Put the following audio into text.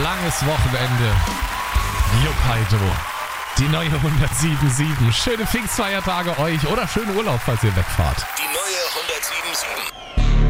langes Wochenende. Jupp Heito. Die neue 107.7. Schöne Pfingstfeiertage euch oder schönen Urlaub, falls ihr wegfahrt. Die neue 107.7.